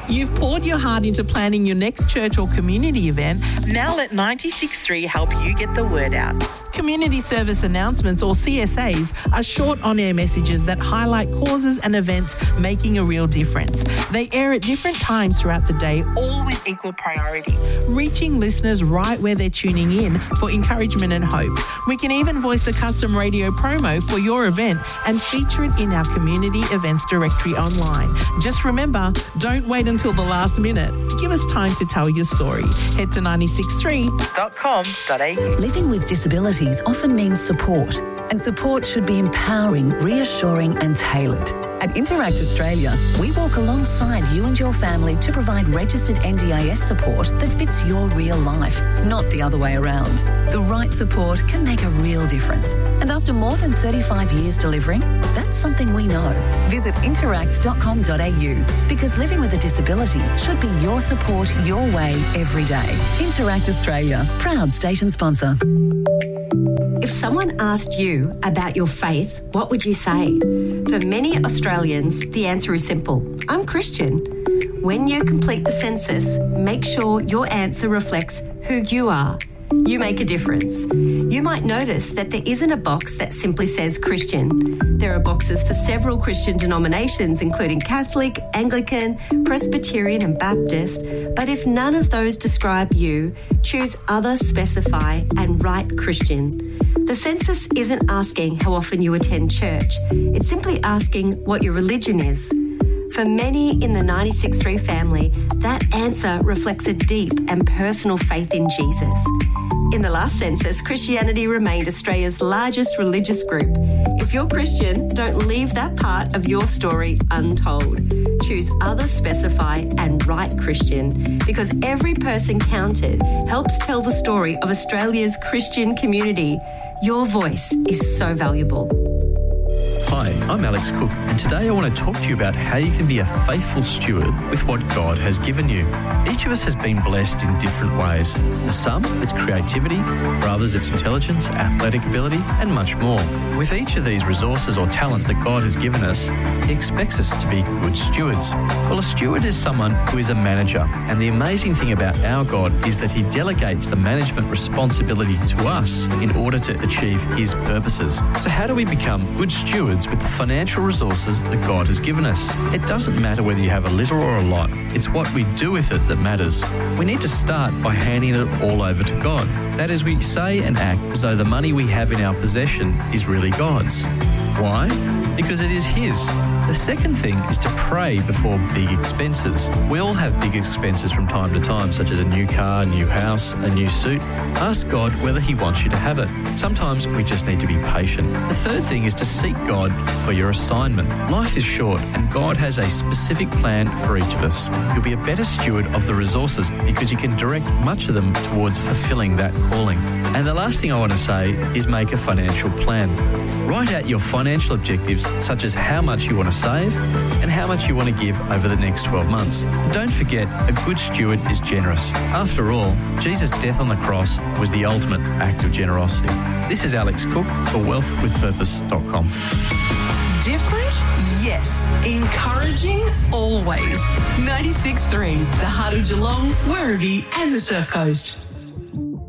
You've poured your heart into planning your next church or community event. Now let 96.3 help you get the word out. Community Service Announcements, or CSAs, are short on-air messages that highlight causes and events making a real difference. They air at different times throughout the day, all with equal priority, reaching listeners right where they're tuning in for encouragement and hope. We can even voice a custom radio promo for your event and feature it in our community events directory online. Just remember, don't wait until the last minute. Give us time to tell your story. Head to 963.com.au. Living with disabilities often means support, and support should be empowering, reassuring and tailored. At Interact Australia, we walk alongside you and your family to provide registered NDIS support that fits your real life, not the other way around. The right support can make a real difference. And after more than 35 years delivering, that's something we know. Visit interact.com.au, because living with a disability should be your support your way every day. Interact Australia, proud station sponsor. If someone asked you about your faith, what would you say? For many Australians, the answer is simple. I'm Christian. When you complete the census, make sure your answer reflects who you are. You make a difference. You might notice that there isn't a box that simply says Christian. There are boxes for several Christian denominations, including Catholic, Anglican, Presbyterian and Baptist. But if none of those describe you, choose other, specify and write Christian. The census isn't asking how often you attend church. It's simply asking what your religion is. For many in the 96.3 family, that answer reflects a deep and personal faith in Jesus. In the last census, Christianity remained Australia's largest religious group. If you're Christian, don't leave that part of your story untold. Choose other, specify and write Christian, because every person counted helps tell the story of Australia's Christian community. Your voice is so valuable. Hi, I'm Alex Cook, and today I want to talk to you about how you can be a faithful steward with what God has given you. Each of us has been blessed in different ways. For some, it's creativity. For others, it's intelligence, athletic ability, and much more. With each of these resources or talents that God has given us, He expects us to be good stewards. Well, a steward is someone who is a manager, and the amazing thing about our God is that He delegates the management responsibility to us in order to achieve His purposes. So how do we become good stewards with the financial resources that God has given us? It doesn't matter whether you have a little or a lot. It's what we do with it that matters. We need to start by handing it all over to God. That is, we say and act as though the money we have in our possession is really God's. Why? Because it is His. The second thing is to pray before big expenses. We all have big expenses from time to time, such as a new car, a new house, a new suit. Ask God whether He wants you to have it. Sometimes we just need to be patient. The third thing is to seek God for your assignment. Life is short and God has a specific plan for each of us. You'll be a better steward of the resources because you can direct much of them towards fulfilling that calling. And the last thing I want to say is make a financial plan. Write out your financial objectives, such as how much you want to save and how much you want to give over the next 12 months. And don't forget, a good steward is generous. After all, Jesus' death on the cross was the ultimate act of generosity. This is Alex Cook for wealthwithpurpose.com. Different? Yes. Encouraging? Always. 96.3, the heart of Geelong, Werribee and the Surf Coast.